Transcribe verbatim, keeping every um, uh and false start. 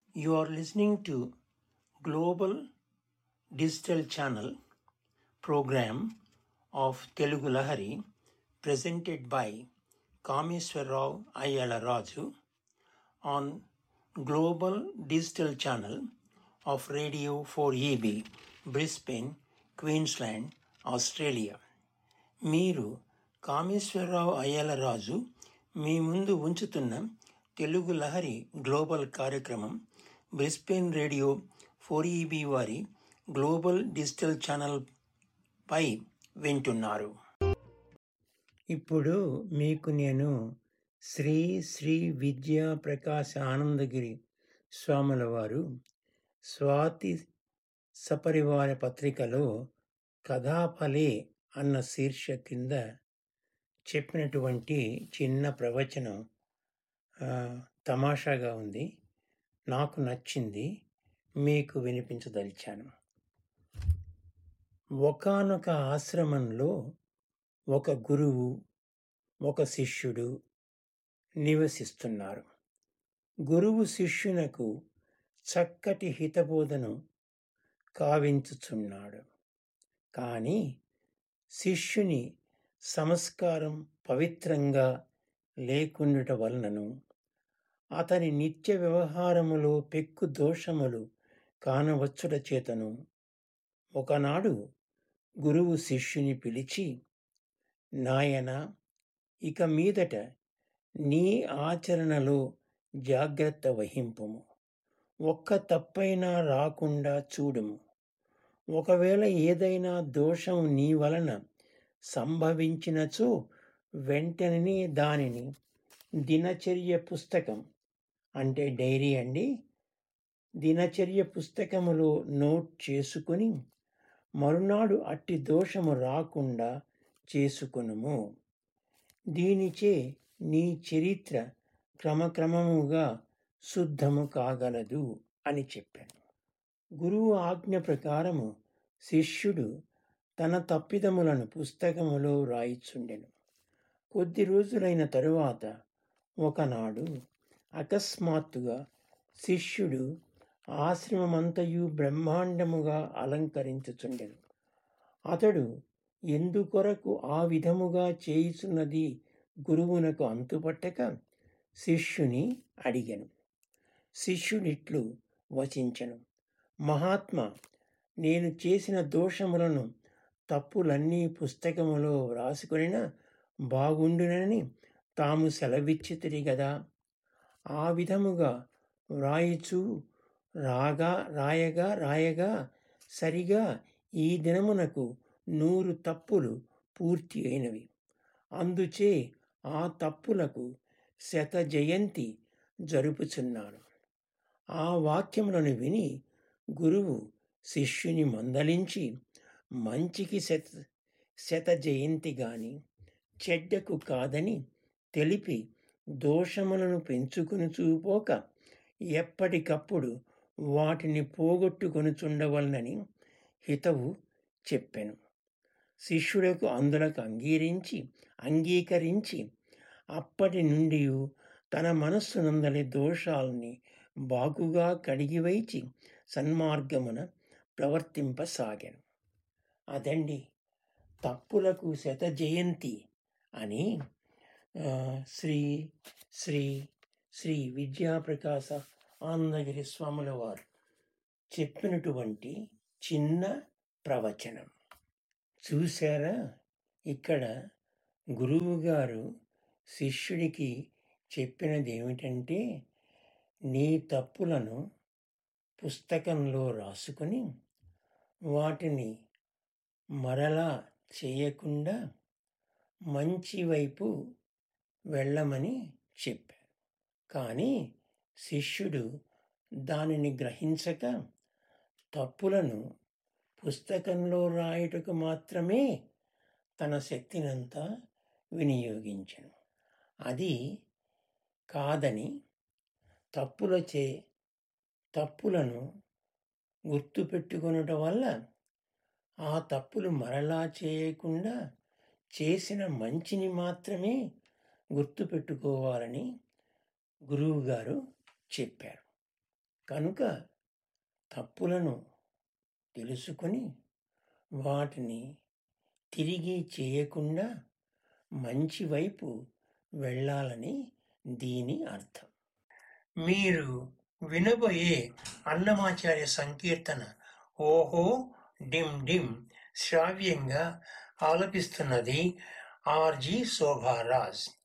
You are listening to Global Digital Channel program of Telugu Lahari presented by Kameswarrao Ayyala Raju on Global Digital Channel of Radio four E B, Brisbane, Queensland, Australia. మీరు కామేశ్వరరావు అయ్యల రాజు మీ ముందు ఉంచుతున్న Telugu Lahari global కార్యక్రమం Brisbane radio four EB వారి global digital channel పై వింటున్నారు. ఇప్పుడు మీకు నేను శ్రీ శ్రీ విద్యా ప్రకాశ ఆనందగిరి స్వాముల వారు స్వాతి సపరివార పత్రికలో కథాఫలే అన్న శీర్ష కింద చెప్పినటువంటి చిన్న ప్రవచనం తమాషాగా ఉంది, నాకు నచ్చింది, మీకు వినిపించదలిచాను. ఒకానొక ఆశ్రమంలో ఒక గురువు ఒక శిష్యుడు నివసిస్తున్నారు. గురువు శిష్యునకు చక్కటి హితబోధను కావించుచున్నాడు. కానీ శిష్యుని సంస్కారం పవిత్రంగా లేకుండుట వలనను అతని నిత్య వ్యవహారములో పెక్కు దోషములు కానవచ్చుట చేతను ఒకనాడు గురువు శిష్యుని పిలిచి, నాయన, ఇక మీదట నీ ఆచరణలో జాగ్రత్త వహింపుము, ఒక్క తప్పైనా రాకుండా చూడుము. ఒకవేళ ఏదైనా దోషం నీ వలన సంభవించినచో వెంటనే దానిని దినచర్య పుస్తకం అంటే డైరీ అండి దినచర్య పుస్తకములో నోట్ చేసుకుని మరునాడు అట్టి దోషము రాకుండా చేసుకునుము. దీనిచే నీ చరిత్ర క్రమక్రమముగా శుద్ధము కాగలదు అని చెప్పాను. గురువు ఆజ్ఞ ప్రకారము శిష్యుడు తన తప్పిదములను పుస్తకములో రాయిచుండెను. కొద్ది రోజులైన తరువాత ఒకనాడు అకస్మాత్తుగా శిష్యుడు ఆశ్రమమంతయు బ్రహ్మాండముగా అలంకరించుచుండెను. అతడు ఎందుకొరకు ఆ విధముగా చేయుచున్నది గురువునకు అంతుపట్టక శిష్యుని అడిగెను. శిష్యుడిట్లు వచించెను, మహాత్మా, నేను చేసిన దోషములను తప్పులన్నీ పుస్తకములో వ్రాసుకొనిన బాగుండునని తాము సెలవిచ్చితిరి గదా. ఆ విధముగా వ్రాయిచు రాగా రాయగా రాయగా సరిగా ఈ దినమునకు నూరు తప్పులు పూర్తి అయినవి. అందుచే ఆ తప్పులకు శత జయంతి జరుపుచున్నాను. ఆ వాక్యములను విని గురువు శిష్యుని మందలించి, మంచికి శత శత జయంతి గాని చెడ్డకు కాదని తెలిపి దోషములను పెంచుకుని చూపోక ఎప్పటికప్పుడు వాటిని పోగొట్టుకొనుచుండవలనని హితవు చెప్పెను. శిష్యులకు అందులకు అంగీరించి అంగీకరించి అప్పటి నుండి తన మనస్సునందలి దోషాలని బాగుగా కడిగివైచి సన్మార్గమున ప్రవర్తింపసాగాను. అదండి తప్పులకు శత జయంతి అని శ్రీ శ్రీ శ్రీ విద్యాప్రకాశ ఆనందగిరి స్వాముల వారు చెప్పినటువంటి చిన్న ప్రవచనం. చూశారా, ఇక్కడ గురువు గారు శిష్యుడికి చెప్పినది ఏమిటంటే, నీ తప్పులను పుస్తకంలో రాసుకొని వాటిని మరలా చేయకుండా మంచి వైపు వెళ్ళమని చెప్పారు. కానీ శిష్యుడు దానిని గ్రహించక తప్పులను పుస్తకంలో రాయుటకు మాత్రమే తన శక్తినంతా వినియోగించను. అది కాదని తప్పులచే తప్పులను గుర్తుపెట్టుకొనుట వల్ల ఆ తప్పులు మరలా చేయకుండా చేసిన మంచిని మాత్రమే గుర్తుపెట్టుకోవాలని గురువుగారు చెప్పారు. కనుక తప్పులను తెలుసుకొని వాటిని తిరిగి చేయకుండా మంచి వైపు వెళ్ళాలని దీని అర్థం. మీరు వినబోయే అన్నమాచార్య సంకీర్తన ఓహో డిమ్ డిమ్ శ్రావ్యంగా ఆలపిస్తున్నది ఆర్జి శోభారాజ్.